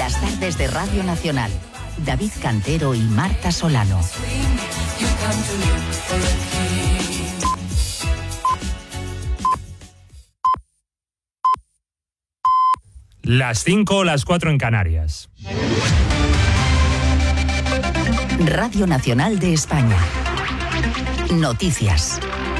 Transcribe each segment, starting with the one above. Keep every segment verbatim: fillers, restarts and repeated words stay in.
Las tardes de Radio Nacional. David Cantero y Marta Solano. Las cinco o las cuatro en Canarias. Radio Nacional de España. Noticias.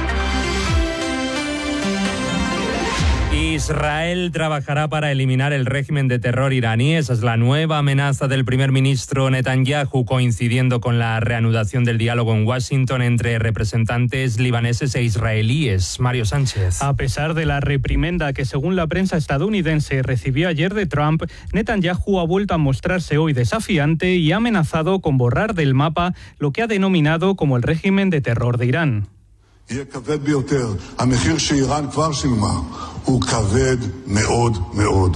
Israel trabajará para eliminar el régimen de terror iraní. Esa es la nueva amenaza del primer ministro Netanyahu, coincidiendo con la reanudación del diálogo en Washington entre representantes libaneses e israelíes. Mario Sánchez. A pesar de la reprimenda que, según la prensa estadounidense, recibió ayer de Trump, Netanyahu ha vuelto a mostrarse hoy desafiante y ha amenazado con borrar del mapa lo que ha denominado como el régimen de terror de Irán. יהיה כבד ביותר. המחיר שאיראן כבר שילמה הוא כבד מאוד מאוד.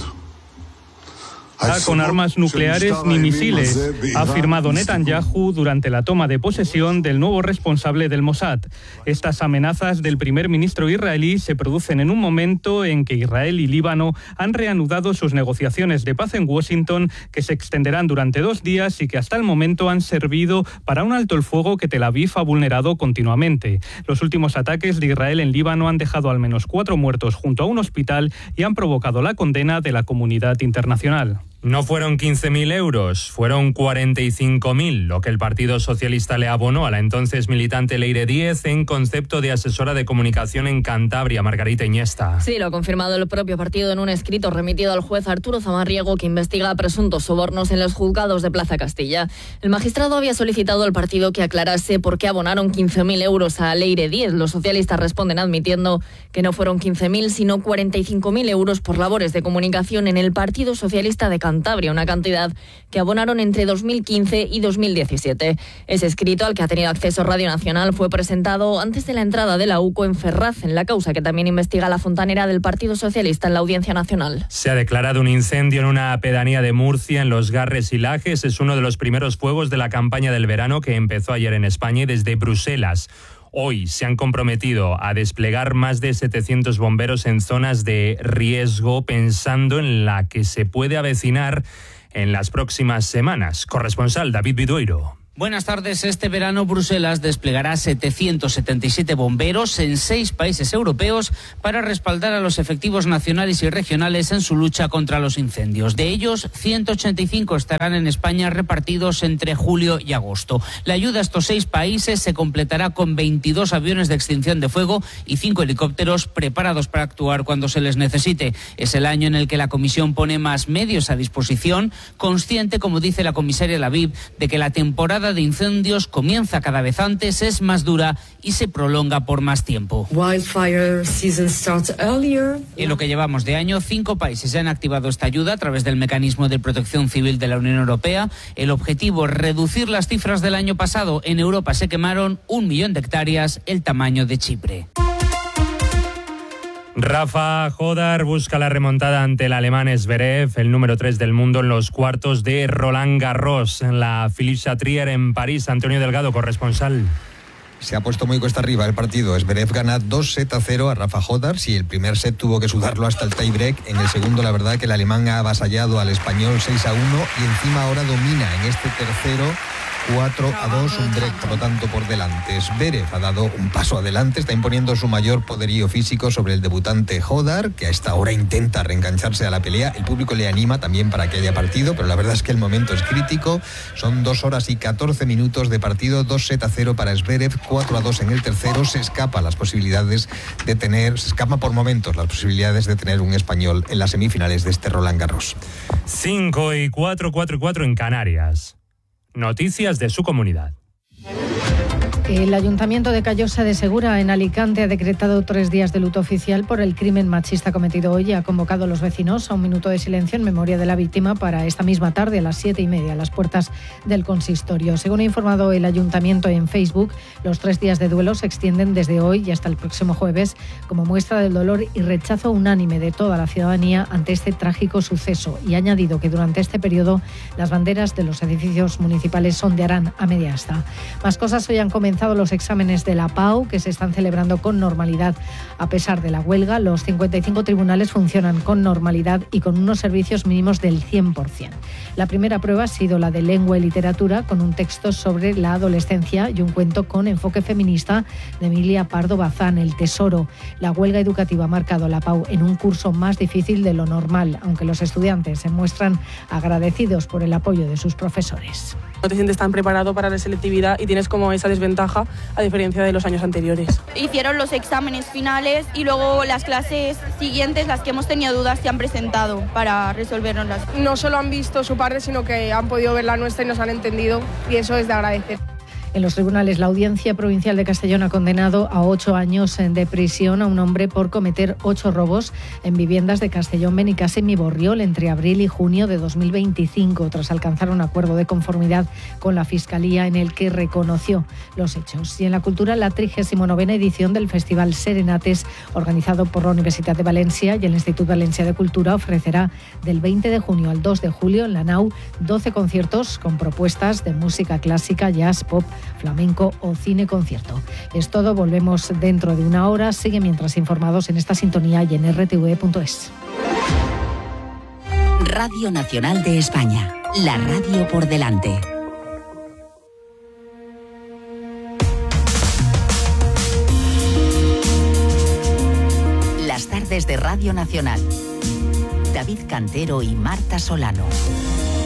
Con armas nucleares ni misiles, ha afirmado Netanyahu durante la toma de posesión del nuevo responsable del Mossad. Estas amenazas del primer ministro israelí se producen en un momento en que Israel y Líbano han reanudado sus negociaciones de paz en Washington, que se extenderán durante dos días y que hasta el momento han servido para un alto el fuego que Tel Aviv ha vulnerado continuamente. Los últimos ataques de Israel en Líbano han dejado al menos cuatro muertos junto a un hospital y han provocado la condena de la comunidad internacional. No fueron quince mil euros, fueron cuarenta y cinco mil, lo que el Partido Socialista le abonó a la entonces militante Leire Díez en concepto de asesora de comunicación en Cantabria, Margarita Iniesta. Sí, lo ha confirmado el propio partido en un escrito remitido al juez Arturo Zamarriego, que investiga presuntos sobornos en los juzgados de Plaza Castilla. El magistrado había solicitado al partido que aclarase por qué abonaron quince mil euros a Leire Díez. Los socialistas responden admitiendo que no fueron quince mil, sino cuarenta y cinco mil euros por labores de comunicación en el Partido Socialista de Cantabria, una cantidad que abonaron entre dos mil quince y dos mil diecisiete. Ese escrito, al que ha tenido acceso Radio Nacional, fue presentado antes de la entrada de la U C O en Ferraz, en la causa que también investiga la fontanera del Partido Socialista en la Audiencia Nacional. Se ha declarado un incendio en una pedanía de Murcia, en Los Garres y Lajes. Es uno de los primeros fuegos de la campaña del verano que empezó ayer en España y desde Bruselas. Hoy se han comprometido a desplegar más de setecientos bomberos en zonas de riesgo, pensando en la que se puede avecinar en las próximas semanas. Corresponsal David Vidueiro. Buenas tardes. Este verano Bruselas desplegará setecientos setenta y siete bomberos en seis países europeos para respaldar a los efectivos nacionales y regionales en su lucha contra los incendios. De ellos, ciento ochenta y cinco estarán en España, repartidos entre julio y agosto. La ayuda a estos seis países se completará con veintidós aviones de extinción de fuego y cinco helicópteros preparados para actuar cuando se les necesite. Es el año en el que la Comisión pone más medios a disposición, consciente, como dice la comisaria Laviv, de que la temporada de incendios comienza cada vez antes, es más dura y se prolonga por más tiempo. Wildfire season starts earlier. En lo que llevamos de año, cinco países ya han activado esta ayuda a través del mecanismo de protección civil de la Unión Europea. El objetivo es reducir las cifras del año pasado. En Europa se quemaron un millón de hectáreas, el tamaño de Chipre. Rafa Jodar busca la remontada ante el alemán Zverev, el número tres del mundo, en los cuartos de Roland Garros, en la Philippe Chatrier en París. Antonio Delgado, corresponsal. Se ha puesto muy cuesta arriba el partido. Zverev gana dos sets a cero a Rafa Jodar. Si el primer set tuvo que sudarlo hasta el tie-break, en el segundo la verdad que el alemán ha avasallado al español seis a uno y encima ahora domina en este tercero cuatro a dos, un break por lo tanto por delante. Zverev ha dado un paso adelante, está imponiendo su mayor poderío físico sobre el debutante Jodar, que a esta hora intenta reengancharse a la pelea. El público le anima también para que haya partido, pero la verdad es que el momento es crítico. Son dos horas y catorce minutos de partido, dos set a cero para Zverev, cuatro a dos en el tercero. Se escapa las posibilidades de tener, se escapa por momentos las posibilidades de tener un español en las semifinales de este Roland Garros. cinco y cuatro, cuatro y cuatro en Canarias. Noticias de su comunidad. El Ayuntamiento de Callosa de Segura, en Alicante, ha decretado tres días de luto oficial por el crimen machista cometido hoy y ha convocado a los vecinos a un minuto de silencio en memoria de la víctima para esta misma tarde a las siete y media a las puertas del consistorio. Según ha informado el Ayuntamiento en Facebook, los tres días de duelo se extienden desde hoy y hasta el próximo jueves como muestra del dolor y rechazo unánime de toda la ciudadanía ante este trágico suceso, y ha añadido que durante este periodo las banderas de los edificios municipales ondearán a media asta. Más cosas hoy han comenzado finalizado los exámenes de la P A U, que se están celebrando con normalidad a pesar de la huelga. Los cincuenta y cinco tribunales funcionan con normalidad y con unos servicios mínimos del cien por ciento. La primera prueba ha sido la de lengua y literatura, con un texto sobre la adolescencia y un cuento con enfoque feminista de Emilia Pardo Bazán, El tesoro. La huelga educativa ha marcado a la P A U en un curso más difícil de lo normal, aunque los estudiantes se muestran agradecidos por el apoyo de sus profesores. No te sientes tan preparado para la selectividad y tienes como esa desventaja a diferencia de los años anteriores. Hicieron los exámenes finales y luego las clases siguientes, las que hemos tenido dudas, se han presentado para resolvernoslas. No solo han visto su parte, sino que han podido ver la nuestra y nos han entendido, y eso es de agradecer. En los tribunales, la Audiencia Provincial de Castellón ha condenado a ocho años de prisión a un hombre por cometer ocho robos en viviendas de Castellón, Benicàssim y Borriol entre abril y junio de dos mil veinticinco, tras alcanzar un acuerdo de conformidad con la Fiscalía en el que reconoció los hechos. Y en la cultura, la trigésima novena edición del Festival Serenates, organizado por la Universidad de Valencia y el Institut Valencià de Cultura, ofrecerá del veinte de junio al dos de julio en la Nau doce conciertos con propuestas de música clásica, jazz, pop, flamenco o cine concierto. Es todo, volvemos dentro de una hora. Sigue mientras informados en esta sintonía y en r t v punto es. Radio Nacional de España, la radio por delante. Las tardes de Radio Nacional. David Cantero y Marta Solano.